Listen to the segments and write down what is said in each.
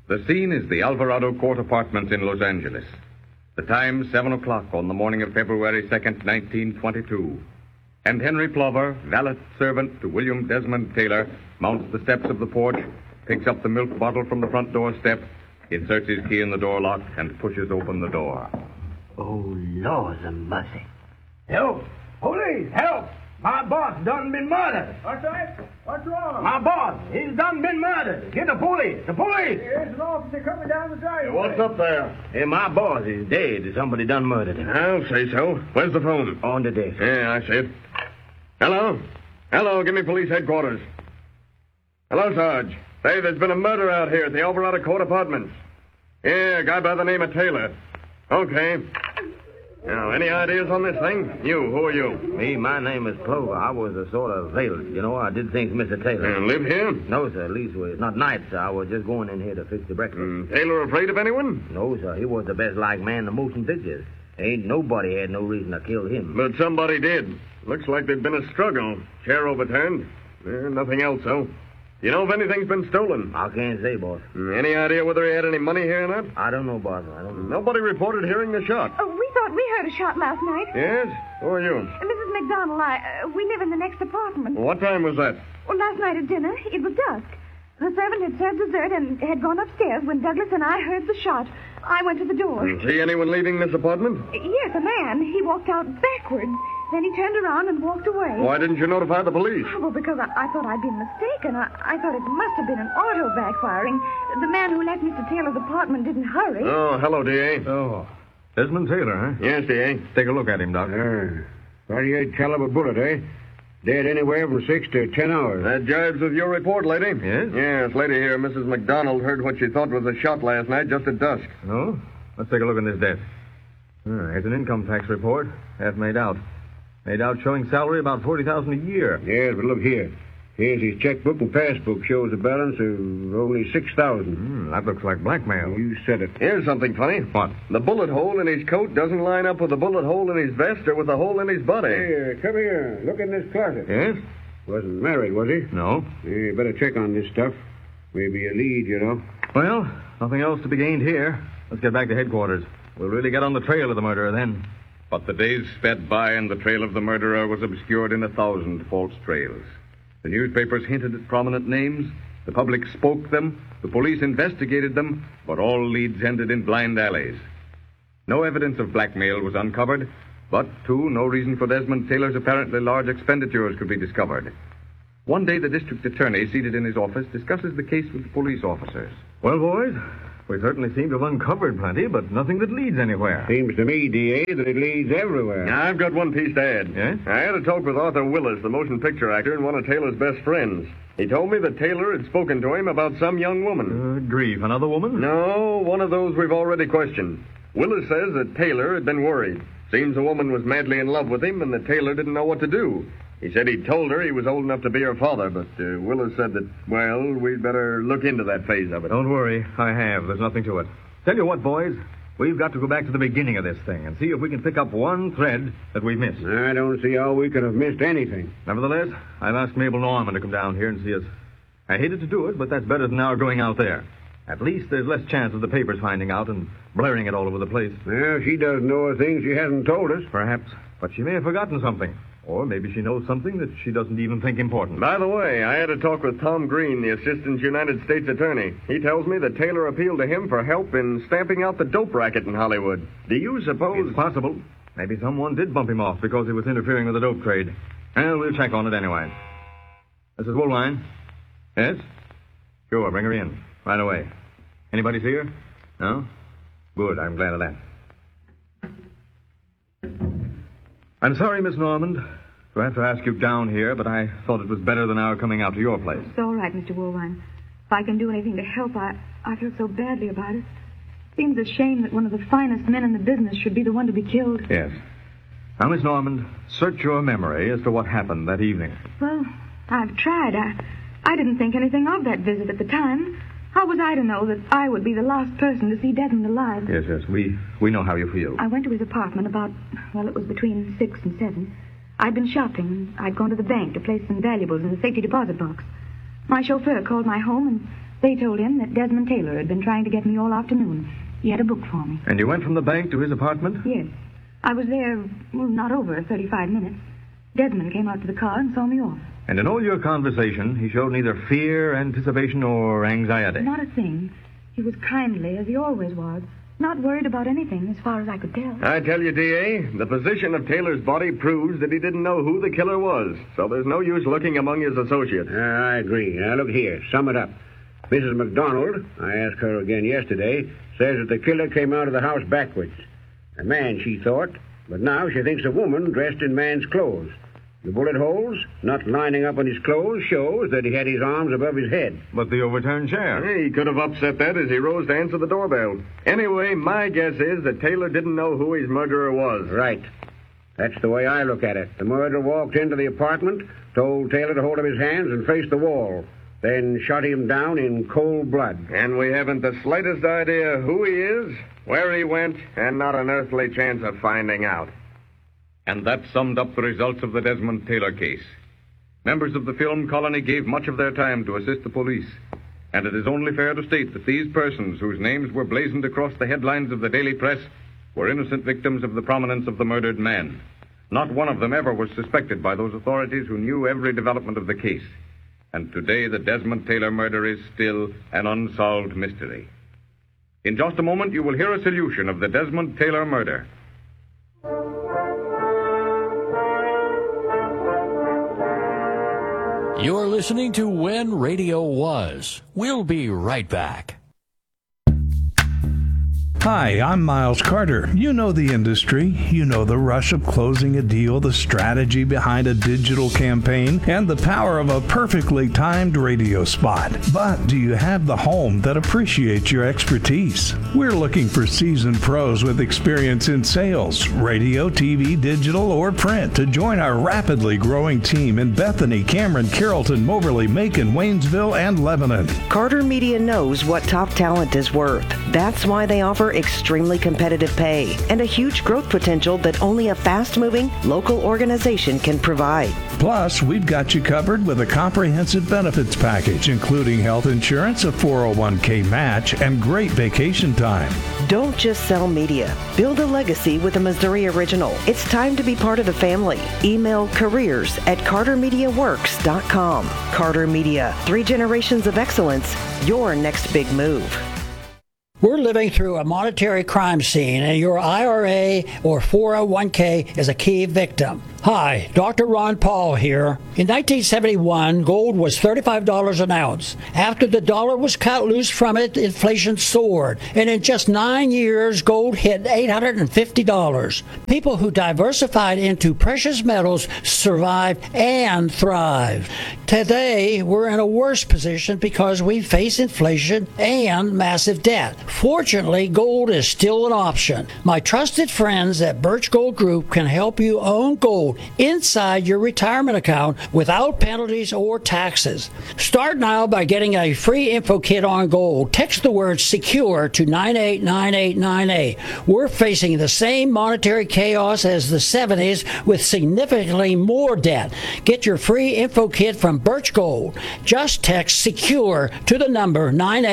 The scene is the Alvarado Court Apartments in Los Angeles. The time, 7 o'clock on the morning of February 2nd, 1922. And Henry Plover, valet servant to William Desmond Taylor, mounts the steps of the porch, picks up the milk bottle from the front door step, inserts his key in the door lock, and pushes open the door. Oh, Lord of mercy. Help! Police, help! My boss done been murdered. What's that? What's wrong? My boss, he's done been murdered. Get the police, the police! There's an officer coming down the driveway. What's up there? Hey, my boss is dead. Somebody done murdered him. I'll say so. Where's the phone? On the desk. Yeah, I see it. Hello? Hello, give me police headquarters. Hello, Sarge. Say, there's been a murder out here at the Alvarado Court Apartments. Yeah, a guy by the name of Taylor. Okay. Now, any ideas on this thing? You, who are you? Me, my name is Plover. I was a sort of valet. You know, I did things, Mr. Taylor. Live here? No, sir, leastways. Not night, sir. I was just going in here to fix the breakfast. Taylor afraid of anyone? No, sir. He was the best liked man in the motion pictures. Ain't nobody had no reason to kill him. But somebody did. Looks like there'd been a struggle. Chair overturned. Nothing else, though. You know if anything's been stolen? I can't say, boss. Any idea whether he had any money here or not? I don't know, boss. I don't know. Nobody reported hearing the shot. Oh, we thought we heard a shot last night. Yes? Who are you? Mrs. McDonald, we live in the next apartment. What time was that? Well, last night at dinner, it was dusk. The servant had served dessert and had gone upstairs when Douglas and I heard the shot. I went to the door. See anyone leaving this apartment? Yes, a man. He walked out backwards. Then he turned around and walked away. Why didn't you notify the police? Well, because I thought I'd been mistaken. I thought it must have been an auto backfiring. The man who left Mr. Taylor's apartment didn't hurry. Oh, hello, D.A. Oh, Desmond Taylor, huh? Yes, D.A. Take a look at him, Doctor. 38 caliber bullet, eh? Dead anywhere from 6 to 10 hours. That jives with your report, lady. Yes? Yes, lady here, Mrs. McDonald, heard what she thought was a shot last night just at dusk. Oh? Let's take a look in this desk. Here's an income tax report. Half made out. Made out showing salary about $40,000 a year. Yes, but look here. Here's his checkbook and passbook. Shows a balance of only $6,000. That looks like blackmail. You said it. Here's something funny. What? The bullet hole in his coat doesn't line up with the bullet hole in his vest or with the hole in his body. Here, come here. Look in this closet. Yes? Wasn't married, was he? No. You better check on this stuff. Maybe a lead, you know. Well, nothing else to be gained here. Let's get back to headquarters. We'll really get on the trail of the murderer then. But the days sped by and the trail of the murderer was obscured in 1,000 false trails. The newspapers hinted at prominent names. The public spoke them. The police investigated them. But all leads ended in blind alleys. No evidence of blackmail was uncovered. But, too, no reason for Desmond Taylor's apparently large expenditures could be discovered. One day, the district attorney, seated in his office, discusses the case with the police officers. Well, boys, we certainly seem to have uncovered plenty, but nothing that leads anywhere. Seems to me, D.A., that it leads everywhere. Now, I've got one piece to add. Yes? I had a talk with Arthur Willis, the motion picture actor and one of Taylor's best friends. He told me that Taylor had spoken to him about some young woman. Grief, another woman? No, one of those we've already questioned. Willis says that Taylor had been worried. Seems the woman was madly in love with him and that Taylor didn't know what to do. He said he'd told her he was old enough to be her father, but Willis said that, well, we'd better look into that phase of it. Don't worry, I have. There's nothing to it. Tell you what, boys, we've got to go back to the beginning of this thing and see if we can pick up one thread that we've missed. I don't see how we could have missed anything. Nevertheless, I've asked Mabel Norman to come down here and see us. I hated to do it, but that's better than our going out there. At least there's less chance of the papers finding out and blaring it all over the place. Well, she does know a thing she hasn't told us. Perhaps, but she may have forgotten something. Or maybe she knows something that she doesn't even think important. By the way, I had a talk with Tom Green, the assistant United States attorney. He tells me that Taylor appealed to him for help in stamping out the dope racket in Hollywood. Do you suppose... It's possible. Maybe someone did bump him off because he was interfering with the dope trade. Well, we'll check on it anyway. Mrs. Woolwine? Yes? Sure, bring her in. Right away. Anybody see her? No? Good, I'm glad of that. I'm sorry, Miss Normand, to have to ask you down here, but I thought it was better than our coming out to your place. It's all right, Mr. Woolwine. If I can do anything to help, I feel so badly about it. Seems a shame that one of the finest men in the business should be the one to be killed. Yes. Now, Miss Normand, search your memory as to what happened that evening. Well, I've tried. I didn't think anything of that visit at the time. How was I to know that I would be the last person to see Desmond alive? Yes, we know how you feel. I went to his apartment about, well, it was between 6 and 7. I'd been shopping. I'd gone to the bank to place some valuables in the safety deposit box. My chauffeur called my home, and They told him that Desmond Taylor had been trying to get me all afternoon. He had a book for me. And you went from the bank to his apartment? Yes. I was there, not over 35 minutes. Desmond came out to the car and saw me off. And in all your conversation, he showed neither fear, anticipation, or anxiety? Not a thing. He was kindly, as he always was. Not worried about anything, as far as I could tell. I tell you, D.A., the position of Taylor's body proves that he didn't know who the killer was. So there's no use looking among his associates. I agree. Now, look here. Sum it up. Mrs. McDonald, I asked her again yesterday, says that the killer came out of the house backwards. A man, she thought, but now she thinks a woman dressed in man's clothes. The bullet holes, not lining up on his clothes, shows that he had his arms above his head. But the overturned chair? He could have upset that as he rose to answer the doorbell. Anyway, my guess is that Taylor didn't know who his murderer was. Right. That's the way I look at it. The murderer walked into the apartment, told Taylor to hold up his hands and face the wall, then shot him down in cold blood. And we haven't the slightest idea who he is, where he went, and not an earthly chance of finding out. And that summed up the results of the Desmond Taylor case. Members of the film colony gave much of their time to assist the police. And it is only fair to state that these persons, whose names were blazoned across the headlines of the daily press, were innocent victims of the prominence of the murdered man. Not one of them ever was suspected by those authorities who knew every development of the case. And today the Desmond Taylor murder is still an unsolved mystery. In just a moment, you will hear a solution of the Desmond Taylor murder. You're listening to When Radio Was. We'll be right back. Hi, I'm Miles Carter. You know the industry. You know the rush of closing a deal, the strategy behind a digital campaign, and the power of a perfectly timed radio spot. But do you have the home that appreciates your expertise? We're looking for seasoned pros with experience in sales, radio, TV, digital, or print to join our rapidly growing team in Bethany, Cameron, Carrollton, Moberly, Macon, Waynesville, and Lebanon. Carter Media knows what top talent is worth. That's why they offer extremely competitive pay and a huge growth potential that only a fast-moving local organization can provide. Plus, we've got you covered with a comprehensive benefits package, including health insurance, a 401k match, and great vacation time. Don't just sell media. Build a legacy with a Missouri original. It's time to be part of the family. Email careers@cartermediaworks.com. Carter Media, 3 generations of excellence, your next big move. We're living through a monetary crime scene, and your IRA or 401k is a key victim. Hi, Dr. Ron Paul here. In 1971, gold was $35 an ounce. After the dollar was cut loose from it, inflation soared. And in just 9 years, gold hit $850. People who diversified into precious metals survived and thrived. Today, we're in a worse position because we face inflation and massive debt. Fortunately, gold is still an option. My trusted friends at Birch Gold Group can help you own gold inside your retirement account without penalties or taxes. Start now by getting a free info kit on gold. Text the word SECURE to 989898. We're facing the same monetary chaos as the 70s with significantly more debt. Get your free info kit from Birch Gold. Just text SECURE to the number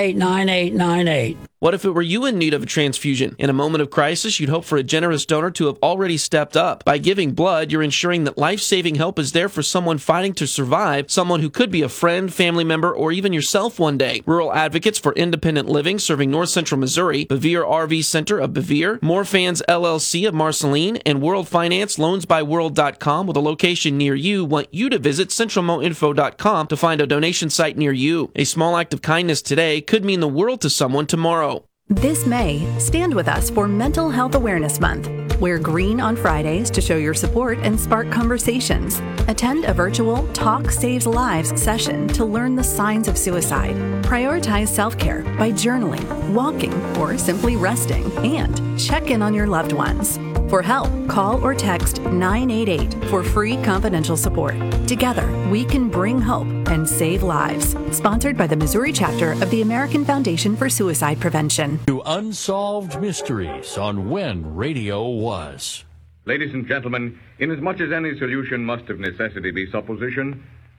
989898. What if it were you in need of a transfusion? In a moment of crisis, you'd hope for a generous donor to have already stepped up. By giving blood, you're ensuring that life-saving help is there for someone fighting to survive, someone who could be a friend, family member, or even yourself one day. Rural Advocates for Independent Living serving North Central Missouri, Bevier RV Center of Bevier, More Fans LLC of Marceline, and World Finance LoansByWorld.com with a location near you want you to visit CentralMoInfo.com to find a donation site near you. A small act of kindness today could mean the world to someone tomorrow. This May, stand with us for Mental Health Awareness Month. Wear green on Fridays to show your support and spark conversations. Attend a virtual Talk Saves Lives session to learn the signs of suicide. Prioritize self-care by journaling, walking, or simply resting. And check in on your loved ones. For help, call or text 988 for free confidential support. Together, we can bring hope and save lives. Sponsored by the Missouri chapter of the American Foundation for Suicide Prevention. To Unsolved Mysteries on When Radio Was. Ladies and gentlemen, inasmuch as any solution must of necessity be supposition,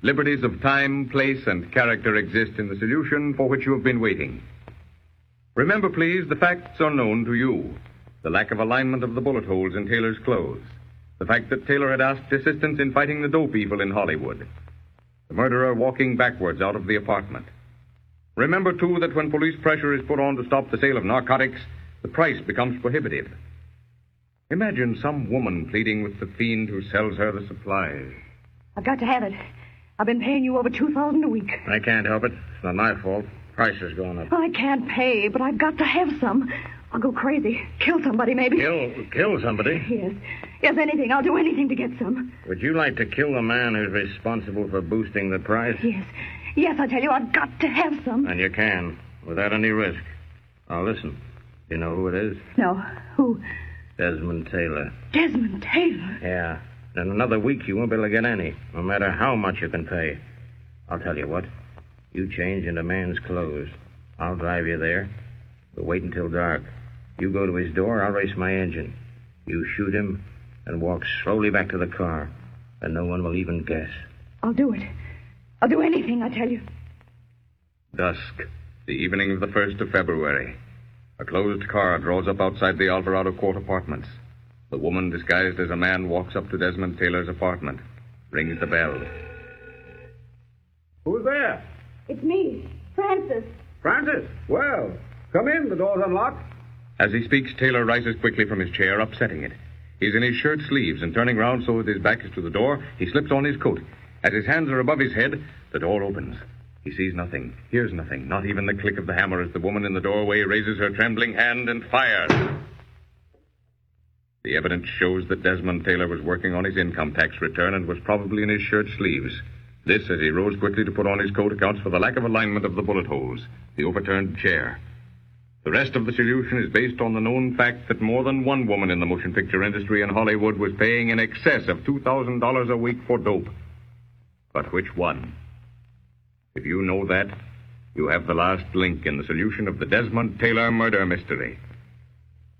Liberties of time, place, and character exist in the solution for which you have been waiting. Remember, please, the facts are known to you. The lack of alignment of the bullet holes in Taylor's clothes. The fact that Taylor had asked assistance in fighting the dope evil in Hollywood. The murderer walking backwards out of the apartment. Remember, too, that when police pressure is put on to stop the sale of narcotics, the price becomes prohibitive. Imagine some woman pleading with the fiend who sells her the supplies. I've got to have it. I've been paying you over $2,000 a week. I can't help it. It's not my fault. Price has gone up. I can't pay, but I've got to have some. I'll go crazy. Kill somebody, maybe. Kill somebody? Yes. Yes, anything. I'll do anything to get some. Would you like to kill the man who's responsible for boosting the price? Yes. Yes, I tell you, I've got to have some. And you can, without any risk. Now, listen. You know who it is? No. Who? Desmond Taylor. Desmond Taylor? Yeah. In another week, you won't be able to get any, no matter how much you can pay. I'll tell you what. You change into man's clothes. I'll drive you there. But wait until dark. You go to his door, I'll race my engine. You shoot him and walk slowly back to the car. And no one will even guess. I'll do it. I'll do anything, I tell you. Dusk, the evening of the 1st of February. A closed car draws up outside the Alvarado Court apartments. The woman disguised as a man walks up to Desmond Taylor's apartment, rings the bell. Who's there? It's me, Francis. Francis? Well, come in. The door's unlocked. As he speaks, Taylor rises quickly from his chair, upsetting it. He's in his shirt sleeves, and turning round so that his back is to the door, he slips on his coat. As his hands are above his head, the door opens. He sees nothing, hears nothing, not even the click of the hammer as the woman in the doorway raises her trembling hand and fires. The evidence shows that Desmond Taylor was working on his income tax return and was probably in his shirt sleeves. This, as he rose quickly to put on his coat, accounts for the lack of alignment of the bullet holes, the overturned chair. The rest of the solution is based on the known fact that more than one woman in the motion picture industry in Hollywood was paying in excess of $2,000 a week for dope. But which one? If you know that, you have the last link in the solution of the Desmond Taylor murder mystery.